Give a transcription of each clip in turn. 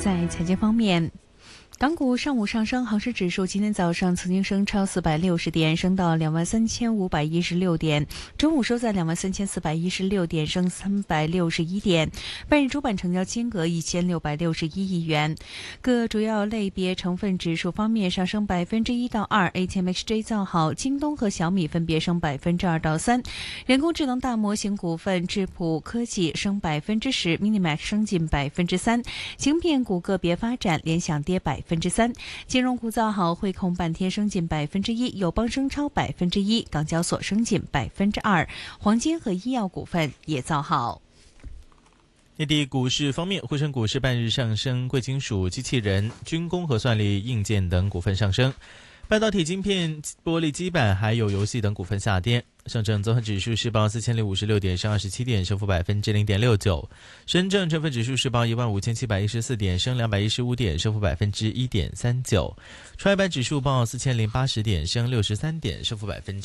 在财经方面，港股上午上升，恒生指数今天早上曾经升超460点，升到23,516点，中午收在23,416点，升361点。半日主板成交金额1661亿元。各主要类别成分指数方面，上升1%到2% ，ATMXJ 造好，京东和小米分别升2%到3%。人工智能大模型股份智谱科技升10%， Minimax 升近3%。芯片股个别发展，联想跌3%。金融股造好，汇控半天升近1%，友邦升超1%，港交所升近2%，黄金和医药股份也造好。 内地股市方面，沪深股市半日上升，贵金属、机器人、军工和算力硬件等股份上升，半导体晶片、玻璃基板还有游戏等股份下跌。上证综合指数是报4056点，升27点，升幅0.69%。深证成分指数是报15714点，升215点，升幅1.39%。创业板指数报4080点，升63点，升幅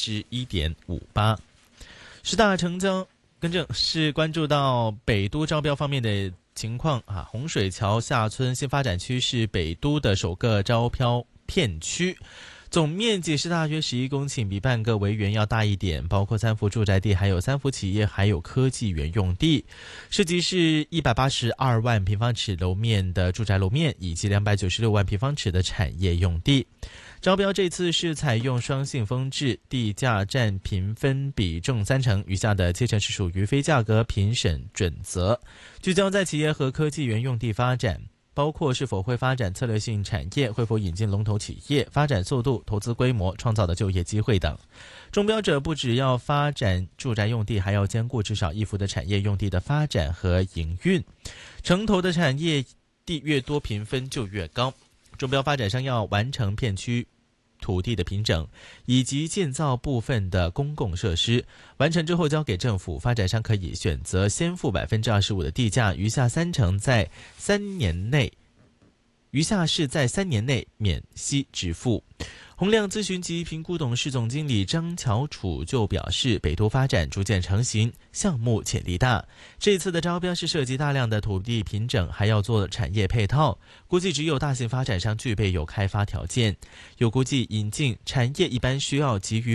1.58%。十大成交更正是关注到北都招标方面的情况啊，洪水桥下村新发展区是北都的首个招标片区。总面积是大约11公顷，比半个维园要大一点，包括3幅住宅地，还有3幅企业，还有科技园用地。涉及是182万平方尺楼面的住宅楼面，以及296万平方尺的产业用地。招标这次是采用双信封制，地价占评分比重30%，余下的7成是属于非价格评审准则，聚焦在企业和科技园用地发展，包括是否会发展策略性产业，会否引进龙头企业，发展速度、投资规模、创造的就业机会等。中标者不只要发展住宅用地，还要兼顾至少1幅的产业用地的发展和营运。城投的产业地越多，评分就越高。中标发展商要完成片区土地的平整，以及建造部分的公共设施，完成之后交给政府，发展商可以选择先付25%的地价，余下3成在3年内，余下是在3年内免息支付。宏亮咨询及评估董事总经理张乔楚就表示，北都发展逐渐成型，项目潜力大。这次的招标是涉及大量的土地平整，还要做产业配套，估计只有大型发展商具备有开发条件。有估计引进产业一般需要给予